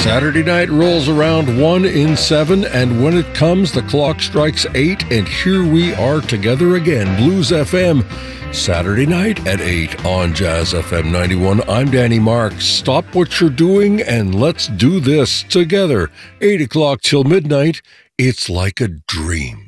Saturday night rolls around 1 in 7, and when it comes, the clock strikes 8, and here we are together again. Blues FM, Saturday night at 8 on Jazz FM 91. I'm Danny Marks. Stop what you're doing and let's do this together. 8 o'clock till midnight. It's like a dream.